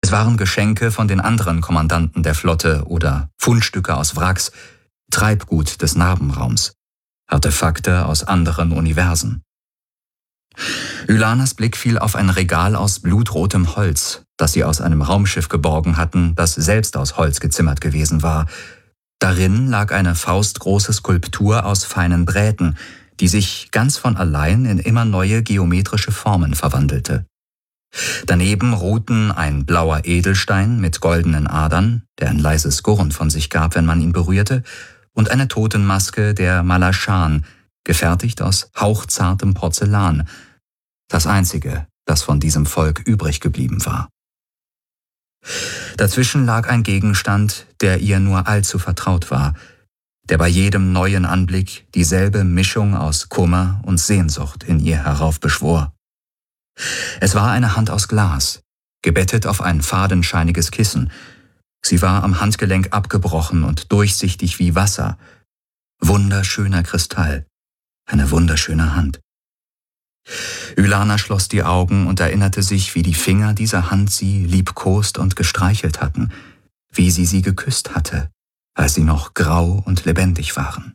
Es waren Geschenke von den anderen Kommandanten der Flotte oder Fundstücke aus Wracks, Treibgut des Narbenraums, Artefakte aus anderen Universen. Ylanas Blick fiel auf ein Regal aus blutrotem Holz, das sie aus einem Raumschiff geborgen hatten, das selbst aus Holz gezimmert gewesen war. Darin lag eine faustgroße Skulptur aus feinen Drähten, die sich ganz von allein in immer neue geometrische Formen verwandelte. Daneben ruhten ein blauer Edelstein mit goldenen Adern, der ein leises Gurren von sich gab, wenn man ihn berührte, und eine Totenmaske der Malachan, gefertigt aus hauchzartem Porzellan, das einzige, das von diesem Volk übrig geblieben war. Dazwischen lag ein Gegenstand, der ihr nur allzu vertraut war, der bei jedem neuen Anblick dieselbe Mischung aus Kummer und Sehnsucht in ihr heraufbeschwor. Es war eine Hand aus Glas, gebettet auf ein fadenscheiniges Kissen. Sie war am Handgelenk abgebrochen und durchsichtig wie Wasser. Wunderschöner Kristall, eine wunderschöne Hand. Ylana schloss die Augen und erinnerte sich, wie die Finger dieser Hand sie liebkost und gestreichelt hatten, wie sie geküsst hatte, als sie noch grau und lebendig waren.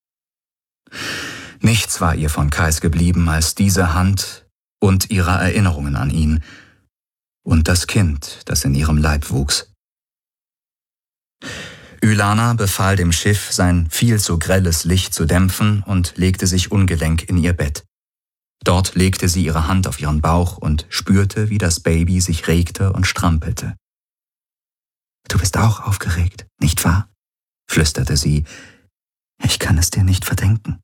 Nichts war ihr von Kais geblieben als diese Hand und ihre Erinnerungen an ihn und das Kind, das in ihrem Leib wuchs. Ylana befahl dem Schiff, sein viel zu grelles Licht zu dämpfen und legte sich ungelenk in ihr Bett. Dort legte sie ihre Hand auf ihren Bauch und spürte, wie das Baby sich regte und strampelte. »Du bist auch aufgeregt, nicht wahr?« flüsterte sie. »Ich kann es dir nicht verdenken.«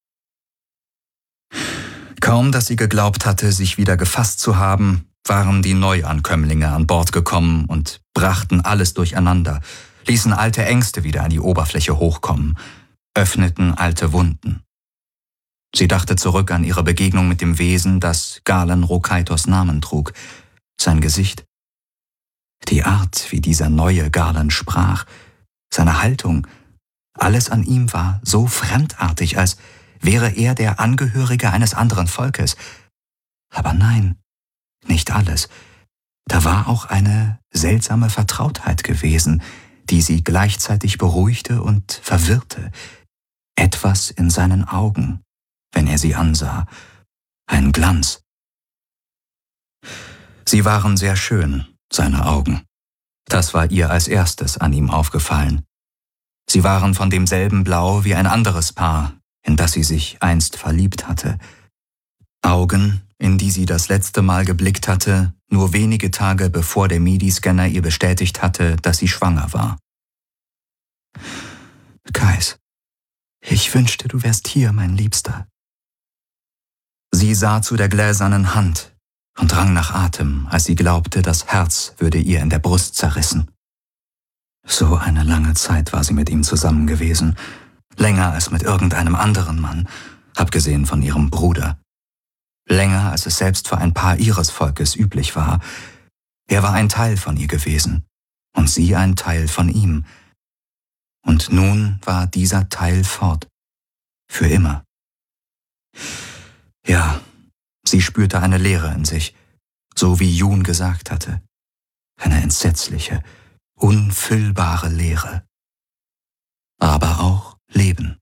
Kaum, dass sie geglaubt hatte, sich wieder gefasst zu haben, waren die Neuankömmlinge an Bord gekommen und brachten alles durcheinander, ließen alte Ängste wieder an die Oberfläche hochkommen, öffneten alte Wunden. Sie dachte zurück an ihre Begegnung mit dem Wesen, das Galen Rokaitos Namen trug, sein Gesicht. Die Art, wie dieser neue Galen sprach, seine Haltung, alles an ihm war so fremdartig, als wäre er der Angehörige eines anderen Volkes. Aber nein, nicht alles. Da war auch eine seltsame Vertrautheit gewesen, die sie gleichzeitig beruhigte und verwirrte. Etwas in seinen Augen, wenn er sie ansah, ein Glanz. Sie waren sehr schön, seine Augen. Das war ihr als erstes an ihm aufgefallen. Sie waren von demselben Blau wie ein anderes Paar, in das sie sich einst verliebt hatte. Augen, in die sie das letzte Mal geblickt hatte, nur wenige Tage bevor der MIDI-Scanner ihr bestätigt hatte, dass sie schwanger war. »Kais, ich wünschte, du wärst hier, mein Liebster.« Sie sah zu der gläsernen Hand und rang nach Atem, als sie glaubte, das Herz würde ihr in der Brust zerrissen. So eine lange Zeit war sie mit ihm zusammen gewesen, länger als mit irgendeinem anderen Mann, abgesehen von ihrem Bruder. Länger, als es selbst für ein Paar ihres Volkes üblich war. Er war ein Teil von ihr gewesen und sie ein Teil von ihm. Und nun war dieser Teil fort. Für immer. Ja, sie spürte eine Leere in sich, so wie Jun gesagt hatte. Eine entsetzliche, unfüllbare Leere. Aber auch Leben.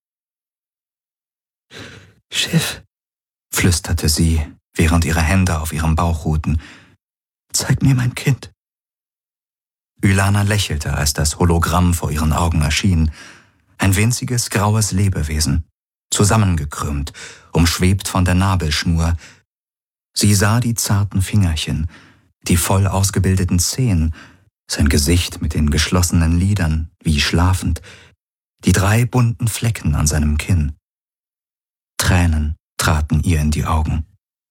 »Schiff«, flüsterte sie, während ihre Hände auf ihrem Bauch ruhten. »Zeig mir mein Kind.« Ylana lächelte, als das Hologramm vor ihren Augen erschien. Ein winziges, graues Lebewesen, zusammengekrümmt, umschwebt von der Nabelschnur. Sie sah die zarten Fingerchen, die voll ausgebildeten Zehen, sein Gesicht mit den geschlossenen Lidern, wie schlafend, die 3 bunten Flecken an seinem Kinn. Tränen traten ihr in die Augen.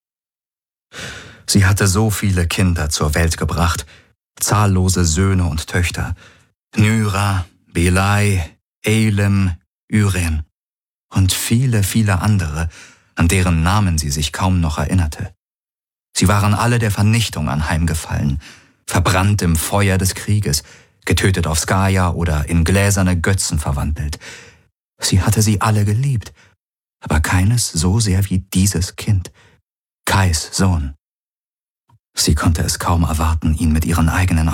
Sie hatte so viele Kinder zur Welt gebracht, zahllose Söhne und Töchter, Nyra, Belai, Eilem, Yren und viele, viele andere, an deren Namen sie sich kaum noch erinnerte. Sie waren alle der Vernichtung anheimgefallen, verbrannt im Feuer des Krieges, getötet auf Skaya oder in gläserne Götzen verwandelt. Sie hatte sie alle geliebt, aber keines so sehr wie dieses Kind, Kais Sohn. Sie konnte es kaum erwarten, ihn mit ihren eigenen